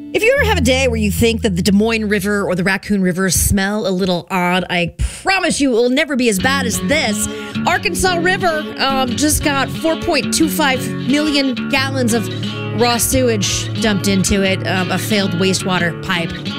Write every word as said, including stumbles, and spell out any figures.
If you ever have a day where you think that the Des Moines River or the Raccoon River smell a little odd, I promise you it will never be as bad as this. Arkansas River um, just got four point two five million gallons of raw sewage dumped into it, um, a failed wastewater pipe.